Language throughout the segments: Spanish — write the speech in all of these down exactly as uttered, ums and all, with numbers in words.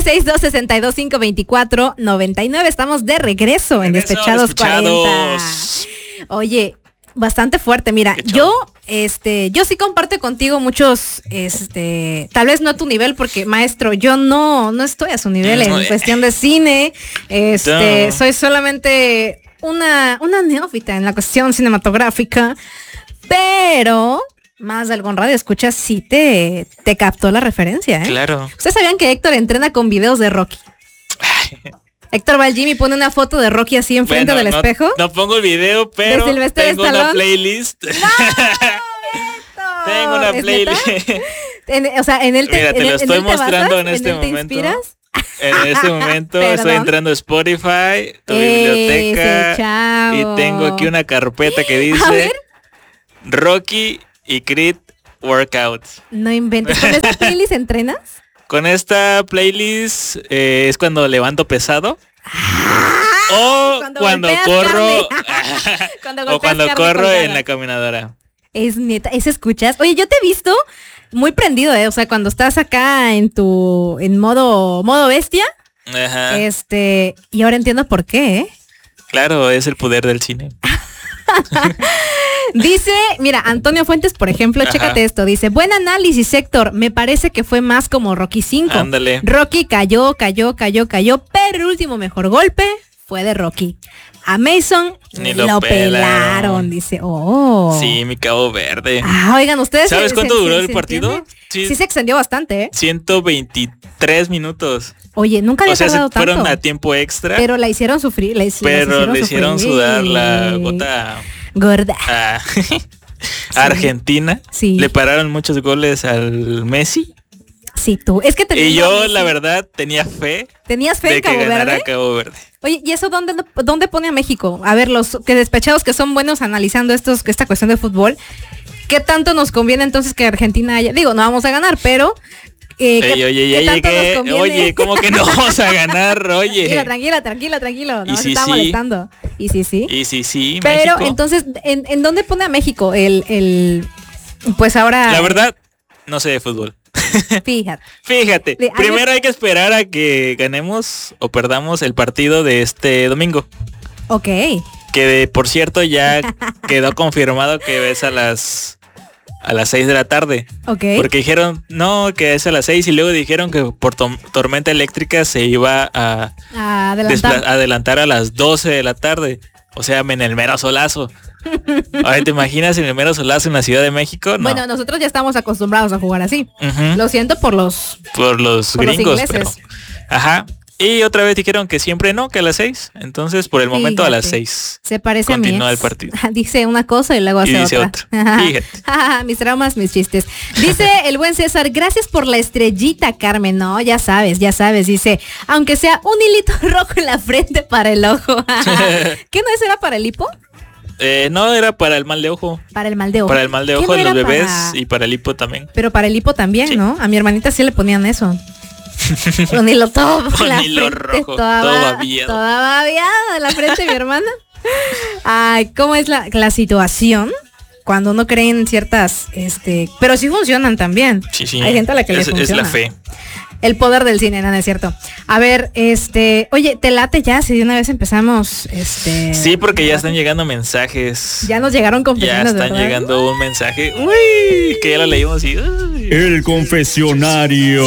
seis dos, seis dos, cinco dos cuatro, nueve nueve. Estamos de regreso en Regreso, Despechados Despechados. cuarenta. Oye, bastante fuerte. Mira, yo, este, yo sí comparto contigo muchos, este, tal vez no a tu nivel, porque maestro, yo no, no estoy a su nivel en cuestión de cine. Este, no. soy solamente una, una neófita en la cuestión cinematográfica, pero más de algún radio escucha sí te, te captó la referencia, ¿eh? Claro. ¿Ustedes sabían que Héctor entrena con videos de Rocky? Héctor va al gym y pone una foto de Rocky así enfrente bueno, del no, espejo. No pongo el video, pero tengo una playlist. ¡No, tengo una playlist. En, o sea, en el te, Mira, te en lo el, estoy en mostrando en, en este el momento. ¿Te inspiras? En este momento estoy entrando a Spotify, tu biblioteca, y tengo aquí una carpeta que dice Rocky y Creed Workouts. No inventes. ¿Con esta playlist entrenas? Con esta playlist eh, es cuando levanto pesado. Ah, o cuando, cuando corro cuando o cuando corro en la caminadora. Es neta, ¿es escuchas? Oye, yo te he visto muy prendido, eh, o sea, cuando estás acá en tu en modo modo bestia. Ajá. Este, y ahora entiendo por qué, ¿eh? Claro, es el poder del cine. Dice, mira, Antonio Fuentes, por ejemplo, Ajá. chécate esto, dice, buen análisis, Héctor, me parece que fue más como Rocky cinco. Ándale. Rocky cayó, cayó, cayó, cayó, pero el último mejor golpe fue de Rocky. A Mason Ni lo, lo pelaron. pelaron, dice, oh. Sí, mi Cabo Verde. Ah, oigan, ¿ustedes? ¿Sabes se, cuánto se, duró se, el se partido? Sí. sí se extendió bastante, ¿eh? ciento veintitrés minutos. Oye, nunca había o sea, tardado se fueron tanto. a tiempo extra. Pero la hicieron sufrir. La, pero la le hicieron sufrir. sudar la gota gorda. A, sí. Argentina. Sí. Le pararon muchos goles al Messi. Sí, tú. Es que y yo, la verdad, tenía fe. ¿Tenías fe de en Cabo que Verde? Cabo Verde? Oye, ¿y eso dónde, dónde pone a México? A ver, los que despechados que son buenos analizando estos, esta cuestión de fútbol, ¿qué tanto nos conviene entonces que Argentina haya? Digo, no vamos a ganar, pero... Eh, Ey, ¿qué, oye, ya llegué. Oye, ¿cómo que no vamos a ganar? Oye. Tranquilo, tranquilo, tranquilo, tranquilo. No se sí, está sí. molestando. Y sí, sí. Y sí, sí. Pero México. entonces, ¿en, ¿en dónde pone a México el, el... Pues ahora... La verdad, no sé de fútbol. Fíjate. Fíjate. De, Primero hay que esperar a que ganemos o perdamos el partido de este domingo. Ok. Que por cierto ya quedó confirmado que es a las a las seis de la tarde. Ok. Porque dijeron, no, que es a las seis y luego dijeron que por to- tormenta eléctrica se iba a, a adelantar. Despla- adelantar a las doce de la tarde. O sea, en el mero solazo. Ahora, ¿te imaginas en el mero solazo en la Ciudad de México? No. Bueno, nosotros ya estamos acostumbrados a jugar así. Uh-huh. Lo siento por los... Por los por gringos. Los pero, ajá. Y otra vez dijeron que siempre no, que a las seis. Entonces, por el momento, Fíjate. a las seis. Se parece a mí. Continúa el partido. Dice una cosa y luego hace y dice otra. otra. Fíjate. Mis traumas, mis chistes. Dice el buen César, gracias por la estrellita, Carmen. No, ya sabes, ya sabes. Dice, aunque sea un hilito rojo en la frente para el ojo. ¿Qué no es? ¿Era para el hipo? Eh, no, era para el mal de ojo. Para el mal de ojo. Para el mal de ojo de no los bebés para... y para el hipo también. Pero para el hipo también, sí. ¿no? A mi hermanita sí le ponían eso. Un hilo todo un la hilo frente, rojo, toda, todo babiado. Toda babiada de la frente de mi hermana. Ay, ¿cómo es la, la situación? Cuando uno cree en ciertas, este, pero sí funcionan también. Sí, sí. Hay gente a la que es, le funciona. Es la fe. El poder del cine, ¿no es cierto? A ver, este, oye, ¿te late ya si de una vez empezamos? Este. Sí, porque ya están llegando mensajes. Ya nos llegaron confesiones. Ya están ¿verdad? llegando un mensaje. Uy, que ya lo leímos y. Uy. El confesionario.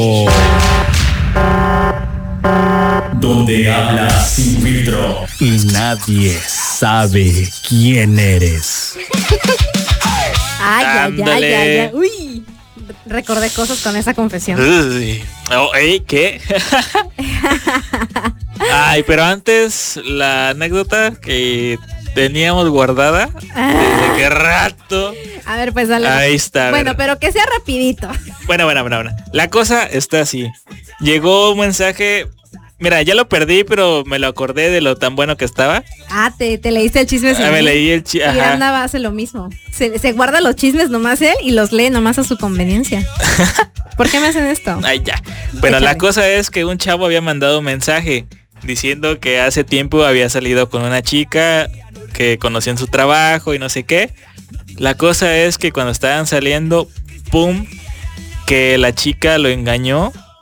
Donde hablas sin filtro y nadie sabe quién eres. Ay, ay, ay, ay, ay. Uy. Recordé cosas con esa confesión. Uy. Oh, ¿eh? ¿Qué? Ay, pero antes la anécdota que teníamos guardada desde qué rato. A ver, pues dale. Ahí está. Bueno, pero que sea rapidito. Bueno, bueno, bueno, bueno. La cosa está así. Llegó un mensaje. Mira, ya lo perdí, pero me lo acordé de lo tan bueno que estaba. Ah, te, te leíste el chisme. Ah, me leí el chisme. Y Anda hace lo mismo. Se, se guarda los chismes nomás él y los lee nomás a su conveniencia. ¿Por qué me hacen esto? Ay, ya. Bueno, Échale. La cosa es que un chavo había mandado un mensaje diciendo que hace tiempo había salido con una chica que conocía en su trabajo y no sé qué. La cosa es que cuando estaban saliendo, pum, que la chica lo engañó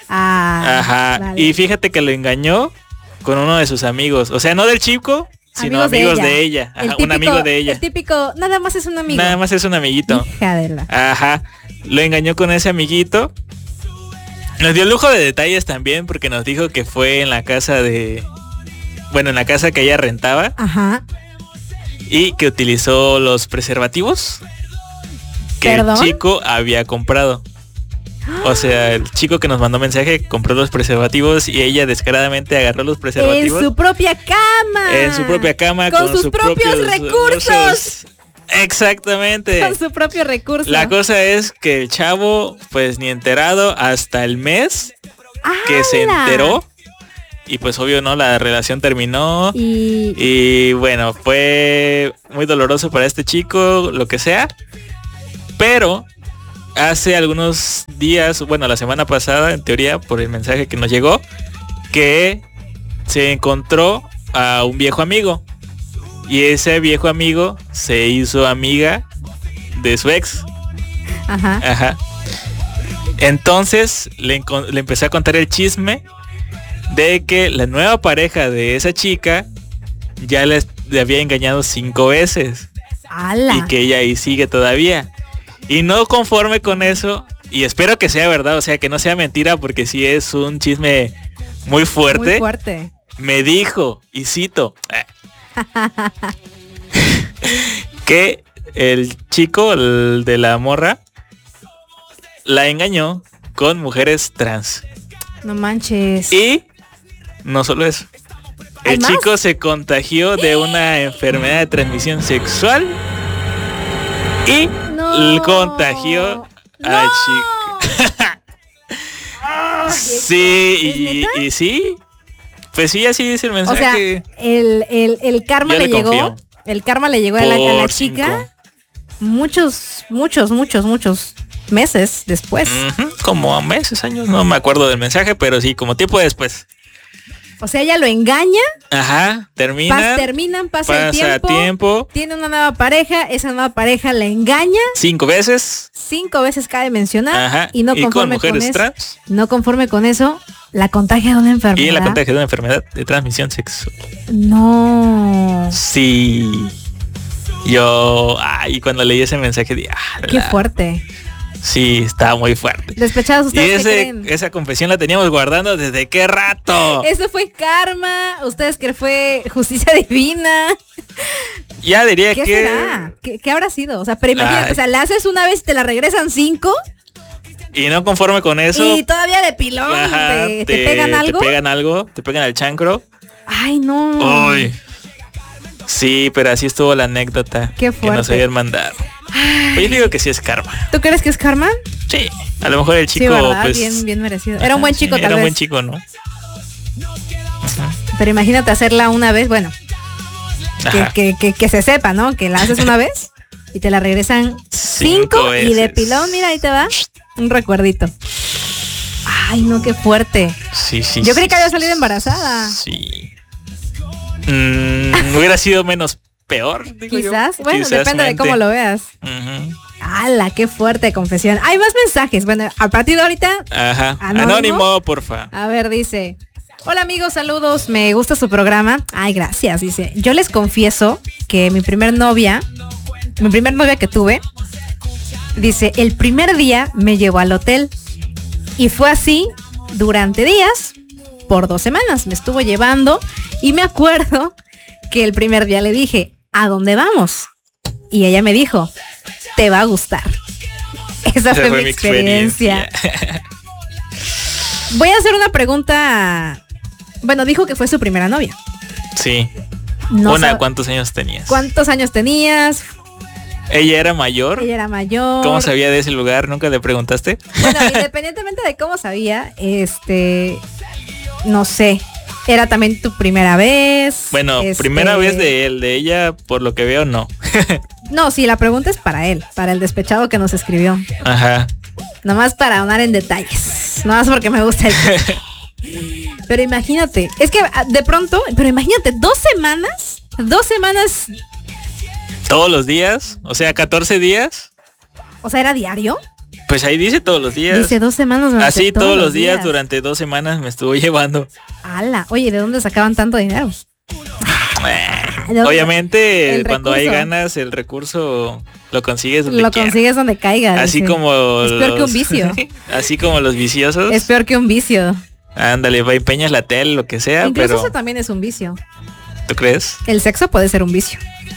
Ah, Ajá. Vale. Y fíjate que lo engañó con uno de sus amigos. O sea, no del chico, sino amigos, amigos de ella. De ella. Ajá, típico, un amigo de ella. El típico, nada más es un amigo. Nada más es un amiguito. Hija de la... Ajá. Lo engañó con ese amiguito. Nos dio lujo de detalles también porque nos dijo que fue en la casa de... Bueno, en la casa que ella rentaba. Ajá. Y que utilizó los preservativos que ¿Perdón? el chico había comprado. O sea, el chico que nos mandó mensaje compró los preservativos y ella descaradamente agarró los preservativos. En su propia cama. En su propia cama. Con, con sus, sus propios, propios recursos. recursos. Exactamente. Con su propio recurso. La cosa es que el chavo, pues ni enterado hasta el mes ¡Hala! Que se enteró. Y pues obvio, ¿no? La relación terminó. Y... y bueno, fue muy doloroso para este chico, lo que sea. Pero... hace algunos días, bueno, la semana pasada, en teoría, por el mensaje que nos llegó, que se encontró a un viejo amigo. Y ese viejo amigo se hizo amiga de su ex. Ajá. Ajá. Entonces le, le empecé a contar el chisme de que la nueva pareja de esa chica ya le, le había engañado cinco veces. ¡Hala! Y que ella ahí sigue todavía. Y no conforme con eso, y espero que sea verdad, o sea, que no sea mentira, porque sí es un chisme muy fuerte. Muy fuerte. Me dijo, y cito, que el chico el de la morra la engañó con mujeres trans. No manches. Y no solo eso. El más? chico se contagió de una enfermedad de transmisión sexual y no. le contagió no. al chico. Sí, y, y sí. Pues sí, así dice el mensaje. O sea, el, el, el karma le, le llegó. El karma le llegó a la, a la chica cinco. muchos, muchos, muchos, muchos meses después. Uh-huh, como meses, años, no me acuerdo del mensaje, pero sí, como tiempo después. O sea, ella lo engaña. Ajá, terminan. Pas, terminan, pasa, pasa el tiempo, tiempo. Tiene una nueva pareja, esa nueva pareja la engaña. Cinco veces. Cinco veces cabe mencionar. Ajá. Y no conforme ¿Y con mujeres con trans? Eso, no conforme con eso, la contagia de una enfermedad. Y la contagia de una enfermedad de transmisión sexual. No. Sí. Yo, ay, cuando leí ese mensaje dije, ah, qué la... fuerte. Sí, estaba muy fuerte. Despechados ustedes. Y ese, ¿qué creen? Esa confesión la teníamos guardando desde qué rato. Eso fue karma. Ustedes creen fue justicia divina. Ya diría ¿Qué que. será? ¿Qué, ¿Qué habrá sido? O sea, pero imagínate, ay. O sea, la haces una vez y te la regresan cinco. Y no conforme con eso. Y todavía de pilón. Ajá, te, te, te pegan algo. Te pegan algo, te pegan al chancro. Ay, no. Uy. Sí, pero así estuvo la anécdota. Qué fuerte. Que nos habían mandado. Pues yo digo que sí es karma. ¿Tú crees que es karma? Sí, a lo mejor el chico, sí, ¿verdad? pues... Bien, bien merecido. Era un buen chico, sí, tal era vez. un buen chico, ¿no? Pero imagínate hacerla una vez, bueno, que, que, que, que se sepa, ¿no? Que la haces una vez y te la regresan cinco, cinco y de pilón, mira, ahí te va un recuerdito. Ay, no, qué fuerte. Sí, sí. Yo sí, creí que había sí, salido embarazada. Sí. Mm, hubiera sido menos peor, digo Quizás, yo. bueno, Quizás depende mente. de cómo lo veas. Uh-huh. ¡Hala, qué fuerte confesión! Hay más mensajes. Bueno, a partir de ahorita. Ajá. Anónimo, Anónimo, porfa. A ver, dice. Hola amigos, saludos. Me gusta su programa. Ay, gracias. Dice. Yo les confieso que mi primer novia, mi primer novia que tuve, dice, el primer día me llevó al hotel. Y fue así durante días, por dos semanas. Me estuvo llevando. Y me acuerdo que el primer día le dije, ¿a dónde vamos? Y ella me dijo, te va a gustar. Esa, Esa fue, fue mi experiencia. experiencia. Voy a hacer una pregunta. Bueno, dijo que fue su primera novia. Sí. No Una, ¿cuántos años tenías? ¿Cuántos años tenías? ¿Ella era mayor? Ella era mayor. ¿Cómo sabía de ese lugar? ¿Nunca le preguntaste? Bueno, independientemente de cómo sabía, este, no sé. ¿Era también tu primera vez? Bueno, este... primera vez de él, de ella, por lo que veo, no. No, sí, la pregunta es para él, para el despechado que nos escribió. Ajá. Nomás para ahondar en detalles. Nomás porque me gusta el... Pero imagínate, es que de pronto, pero imagínate, dos semanas, dos semanas... ¿Todos los días? O sea, catorce días. O sea, ¿era diario? Pues ahí dice todos los días. Dice dos semanas. Así todos, todos los días, días durante dos semanas me estuvo llevando. ¡Hala! Oye, ¿de dónde sacaban tanto dinero? Obviamente, cuando hay ganas, el recurso lo consigues donde Lo quiera. consigues donde caiga. Así dice. Como es peor los, que un vicio. Así como los viciosos. Es peor que un vicio. Ándale, va, empeñas la tele, lo que sea. Incluso pero... eso también es un vicio. ¿Tú crees? El sexo puede ser un vicio.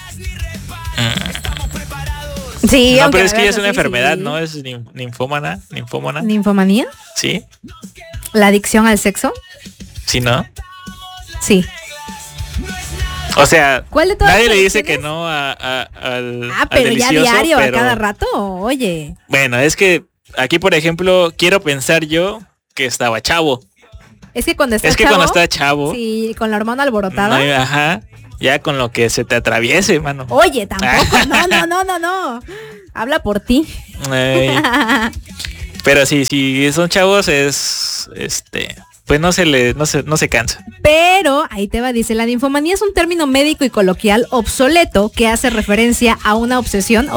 Mm. Sí, no, pero es que ya es una sí, enfermedad, sí. ¿no? Es ninfómana, ninfómana. ¿Ninfomanía? Sí. ¿La adicción al sexo? Sí, ¿no? Sí. O sea, ¿cuál de todas nadie le dice que no a, a, al Ah, pero al ya diario, pero... a cada rato, oye. Bueno, es que aquí, por ejemplo, quiero pensar yo que estaba chavo. Es que cuando está Es que chavo, cuando está chavo. Sí, con la hormona alborotada. No, ajá. Ya con lo que se te atraviese, mano. Oye, tampoco. No, no, no, no, no. Habla por ti. Ay. Pero sí, si son chavos es este, pues no se le no se no se cansa. Pero ahí te va, dice, la ninfomanía es un término médico y coloquial obsoleto que hace referencia a una obsesión